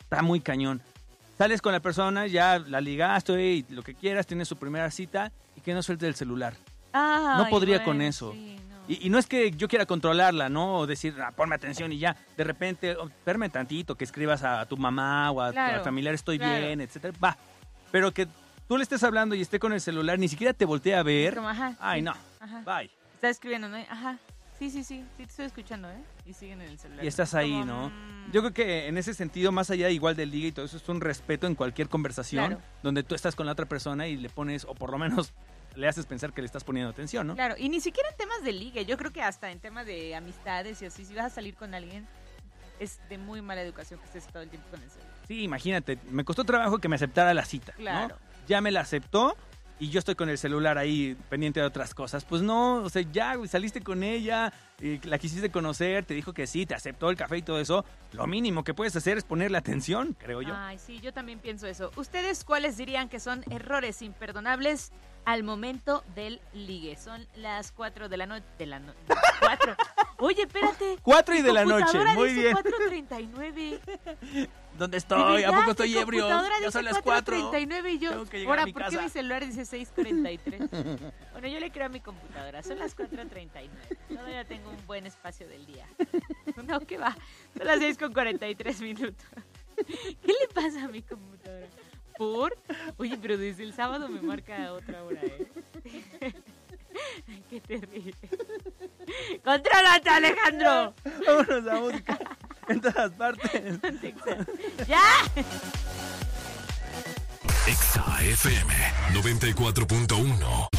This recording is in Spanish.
está muy cañón. Sales con la persona, ya la ligaste y lo que quieras, tienes su primera cita y que no suelte el celular. No podría con eso. Sí, no. Y no es que yo quiera controlarla, ¿no? O decir, ponme atención y ya. De repente, espérame tantito, que escribas a tu mamá o a tu familiar, estoy bien, etcétera. Va. Pero que tú le estés hablando y esté con el celular, ni siquiera te voltea a ver. Como, ajá, Ay, sí. no. Ajá. Bye. Está escribiendo, ¿no? Ajá. Sí, te estoy escuchando, ¿eh? Y siguen en el celular. Y estás ahí, como, ¿no? Yo creo que en ese sentido, más allá igual del ligue y todo eso, es un respeto en cualquier conversación Claro. donde tú estás con la otra persona y le pones, o por lo menos le haces pensar que le estás poniendo atención, ¿no? Claro, y ni siquiera en temas de ligue, yo creo que hasta en temas de amistades y así, si vas a salir con alguien, es de muy mala educación que estés todo el tiempo con el celular. Sí, imagínate, me costó trabajo que me aceptara la cita, Claro. ¿no? Ya me la aceptó y yo estoy con el celular ahí pendiente de otras cosas. Pues no, o sea, ya güey, saliste con ella, la quisiste conocer, te dijo que sí, te aceptó el café y todo eso. Lo mínimo que puedes hacer es ponerle atención, creo yo. Ay, sí, yo también pienso eso. ¿Ustedes cuáles dirían que son errores imperdonables al momento del ligue? Son las 4 de la noche. 4. Oye, espérate. 4 y Mi de la noche, computadora muy dice bien. 4:39. ¿Dónde ¿De estoy? ¿A verdad? poco estoy Mi ebrio? computadora Ya dice son las 4. 4:39 y yo. Tengo que llegar Ahora, a mi ¿por qué casa. mi celular dice 6:43? Bueno, yo le creo a mi computadora. Son las 4:39. Todavía tengo un buen espacio del día. No, ¿qué va? Son las 6:43. ¿Qué le pasa a mi computadora? ¿Por? Oye, pero desde el sábado me marca otra hora, ¿eh? Ay, qué terrible. ¡Contrólate, Alejandro! Vámonos a música. En todas partes. ¡Ya! Exa FM 94.1